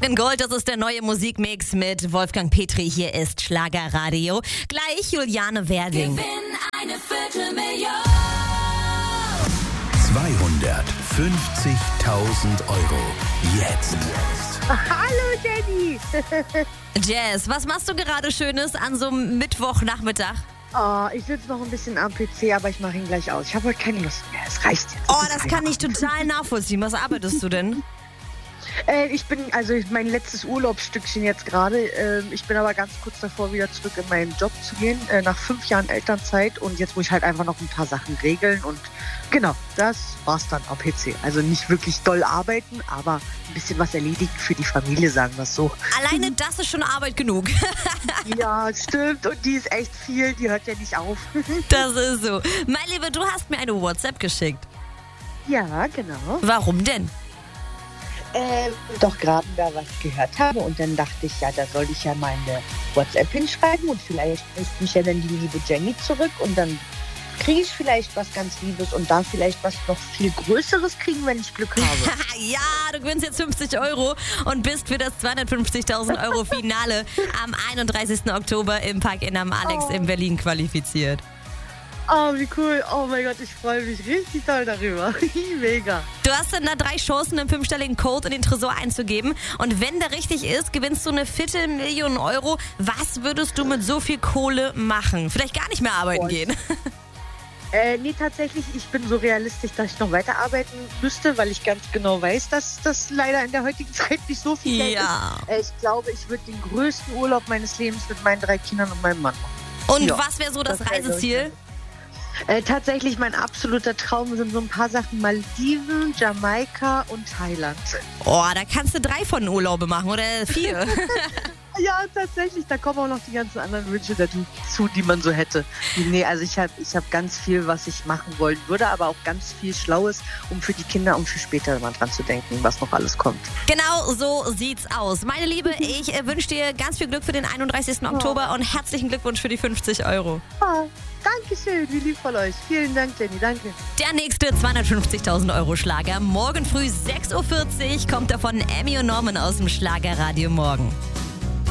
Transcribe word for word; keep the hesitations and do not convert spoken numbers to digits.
In Gold, das ist der neue Musikmix mit Wolfgang Petri. Hier ist Schlagerradio. Gleich Juliane Werding. Gewinn eine Viertelmillion. zweihundertfünfzigtausend Euro. Jetzt. Hallo Jenny! Jazz, was machst du gerade Schönes an so einem Mittwochnachmittag? Oh, ich sitze noch ein bisschen am P C, aber ich mache ihn gleich aus. Ich habe heute keine Lust mehr. Es reicht jetzt. Oh, Es ist das kann ich einfach- total nachvollziehen. Was arbeitest du denn? Äh, ich bin, also mein letztes Urlaubsstückchen jetzt gerade. Ähm, ich bin aber ganz kurz davor, wieder zurück in meinen Job zu gehen, äh, nach fünf Jahren Elternzeit. Und jetzt muss ich halt einfach noch ein paar Sachen regeln. Und genau, das war's dann am P C. Also nicht wirklich doll arbeiten, aber ein bisschen was erledigen für die Familie, sagen wir es so. Alleine das ist schon Arbeit genug. Ja, stimmt. Und die ist echt viel. Die hört ja nicht auf. Das ist so. Mein Lieber, du hast mir eine WhatsApp geschickt. Ja, genau. Warum denn? Ähm, doch gerade da was gehört habe und dann dachte ich, ja, da soll ich ja meine WhatsApp hinschreiben und vielleicht ruft mich ja dann die liebe Jenny zurück und dann kriege ich vielleicht was ganz Liebes und da vielleicht was noch viel Größeres kriegen, wenn ich Glück habe. Ja, du gewinnst jetzt fünfzig Euro und bist für das zweihundertfünfzigtausend Euro Finale am einunddreißigsten Oktober im Park in am Alex Oh. in Berlin qualifiziert. Oh, wie cool. Oh mein Gott, ich freue mich richtig toll darüber. Mega. Du hast dann da drei Chancen, einen fünfstelligen Code in den Tresor einzugeben. Und wenn der richtig ist, gewinnst du eine Viertelmillion Euro. Was würdest du mit so viel Kohle machen? Vielleicht gar nicht mehr arbeiten Boah. gehen. Äh, nee, tatsächlich, ich bin so realistisch, dass ich noch weiterarbeiten müsste, weil ich ganz genau weiß, dass das leider in der heutigen Zeit nicht so viel Geld Ja. ist. Äh, ich glaube, ich würde den größten Urlaub meines Lebens mit meinen drei Kindern und meinem Mann machen. Und Ja, was wäre so das, das wär, glaub ich, Reiseziel? Äh, tatsächlich, mein absoluter Traum sind so ein paar Sachen: Malediven, Jamaika und Thailand. Oh, da kannst du drei von Urlaube machen oder vier. Ja, tatsächlich, da kommen auch noch die ganzen anderen Wünsche dazu, die man so hätte. Nee, also ich habe ich hab ganz viel, was ich machen wollen würde, aber auch ganz viel Schlaues, um für die Kinder und für später mal dran zu denken, was noch alles kommt. Genau so sieht's aus. Meine Liebe, ich äh, wünsche dir ganz viel Glück für den einunddreißigsten Oktober und herzlichen Glückwunsch für die fünfzig Euro. Ah, Dankeschön, wie lieb von euch. Vielen Dank, Jenny, danke. Der nächste zweihundertfünfzigtausend Euro Schlager. Morgen früh sechs Uhr vierzig kommt er von Emmy und Norman aus dem Schlagerradio Morgen.